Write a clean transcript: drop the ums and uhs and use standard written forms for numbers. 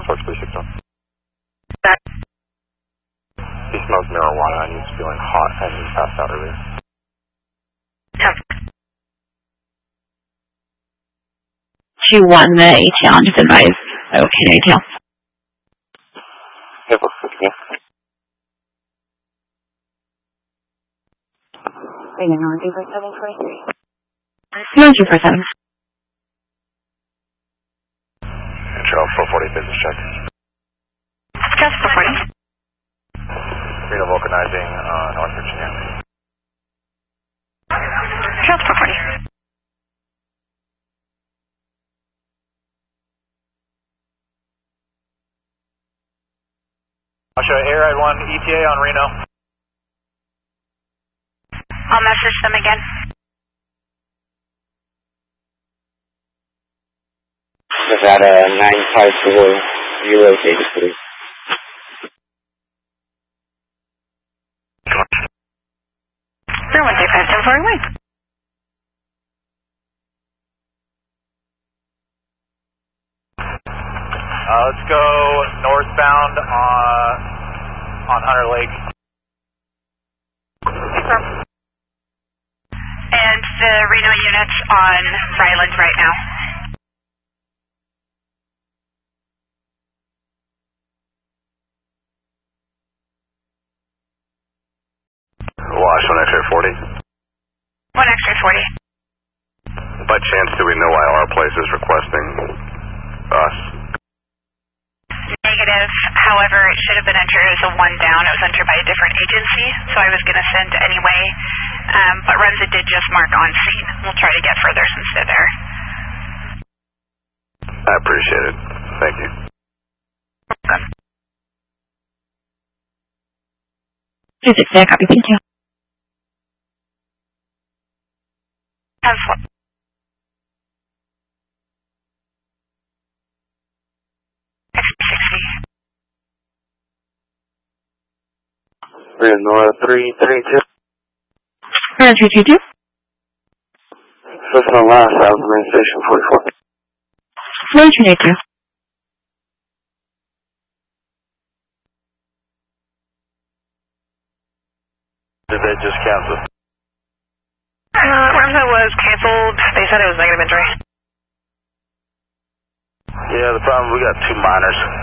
Fox 361. He smells marijuana and he's feeling hot and he passed out earlier. She won the ATL and just advised. Okay, ATL. Yeah, Fox 361. Right now, we're due for 743. 9247. Control 440 business check. Just 440. Reno vulcanizing North Virginia. Just 440. I'll show Air Ride 1 ETA on Reno. I'll message them again. Just at 954 relocated, please. Sure, 135 Let's go northbound on Hunter Lake. And the Reno units on Ryland right now. Wash 1 X-ray 40. 1 X-ray 40. By chance, do we know why our place is requesting us? Negative. However, it should have been entered as a 1 down. It was entered by a different agency, so I was going to send anyway. But Renza did just mark on scene. We'll try to get further since they're there. I appreciate it. Thank you. Welcome. 260, I copy. Thank you. Have fun. X60. Reno 332. 322. First and last, out of main station 44. 322. Did they just cancel? Remza was canceled. They said it was negative injury. Yeah, the problem, we got 2 minors.